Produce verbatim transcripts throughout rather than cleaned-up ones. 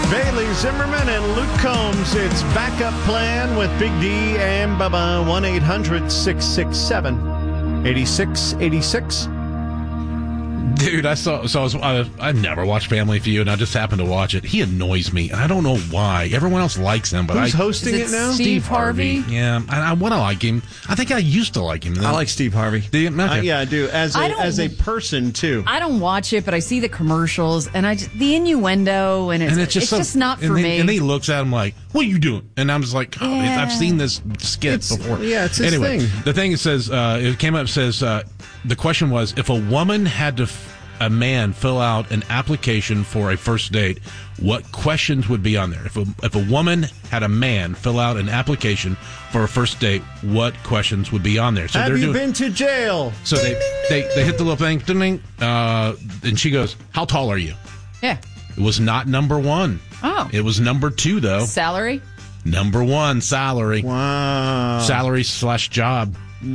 Bailey Zimmerman and Luke Combs. It's Backup Plan with Big D and Bubba. one eight hundred six six seven eight six eight six. Dude, I saw. So I, was, I, I never watched Family Feud, and I just happened to watch it. He annoys me, and I don't know why. Everyone else likes him, but Who's I, hosting it it now? Steve Harvey? Yeah, I, I want to like him. I think I used to like him. I like Steve Harvey. Do you? Okay. Uh, yeah, I do. As a I don't- as a person too. I don't watch it, but I see the commercials and I just, the innuendo and it's, and it's just, it's so, just not and for then, me. And he looks at him like, "What are you doing?" And I'm just like, oh, Yeah. "I've seen this skit It's- before." yeah, it's his anyway, thing. the thing it says, uh, it came up says uh, the question was, if a woman had to. F- a man fill out an application for a first date, what questions would be on there? If a, if a woman had a man fill out an application for a first date, what questions would be on there? So Have they're you doing, been to jail? So they, they, they hit the little thing, ding, ding, uh, and she goes, "How tall are you?" yeah. It was not number one. Oh. It was number two, though. Salary? Number one, salary. Wow. Salary slash job.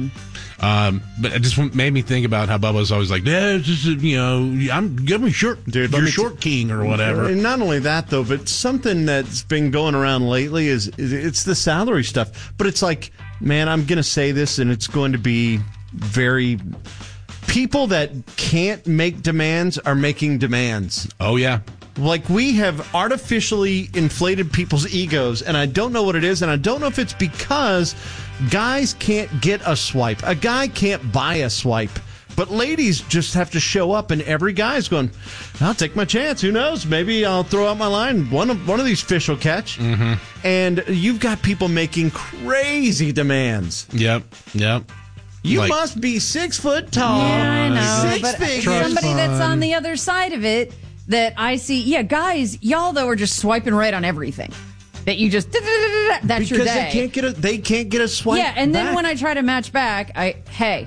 Um, but it just made me think about how Bubba's always like, yeah, it's just, you know, I'm give me short, Dude, let you're me short king or whatever. And not only that, though, but something that's been going around lately is, is it's the salary stuff. But it's like, man, I'm going to say this, and it's going to be very... People that can't make demands are making demands. Oh, yeah. Like, we have artificially inflated people's egos, and I don't know what it is, and I don't know if it's because guys can't get a swipe. A guy can't buy a swipe. But ladies just have to show up, and every guy's going, I'll take my chance. Who knows? Maybe I'll throw out my line. One of, one of these fish will catch. Mm-hmm. And you've got people making crazy demands. Yep, yep. You Like- must be six foot tall. Yeah, I know. Six But figures. somebody that's on the other side of it that I see, yeah, guys, y'all though are just swiping right on everything. That you just that's because your day. they can't get a they can't get a swipe. Yeah, and then back. when I try to match back, I hey,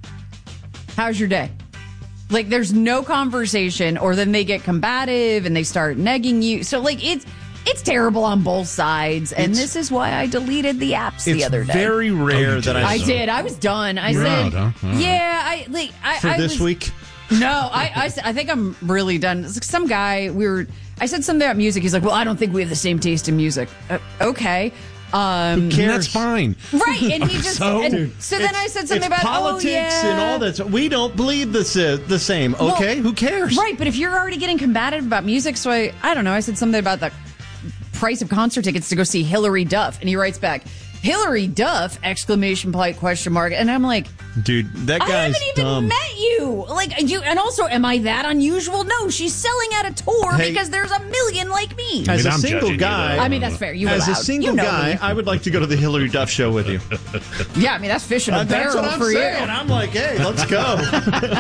how's your day? Like there's no conversation, or then they get combative and they start negging you. So like it's it's terrible on both sides, and It's- this is why I deleted the apps the it's other day. very rare Oh, you that did? I I saw. did. I was done. I You're said, out, huh? All right. yeah. I like. I, for I this was, week. No, I, I, I think I'm really done. It's like some guy, we were, I said something about music. He's like, well, I don't think we have the same taste in music. Uh, okay. Um, And that's fine. right. And he just, So? and, Dude, so then it's- I said something it's about, politics oh, yeah. and all that. So we don't believe this is the same. Well, Okay, who cares? Right. But if you're already getting combative about music, so I, I don't know, I said something about the price of concert tickets to go see Hillary Duff. And he writes back, Hillary Duff, exclamation point, question mark. And I'm like, Dude, that I guy's haven't even dumb. met you. Like you, and also, am I that unusual? No, she's selling out a tour Hey. because there's a million like me. I As mean, a I'm single judging you, guy, though. I mean, that's fair. You as allowed. a single you know guy, me. I would like to go to the Hillary Duff show with you. Yeah, I mean that's fish in a Uh, that's barrel what I'm for saying. you. I'm like, hey, let's go.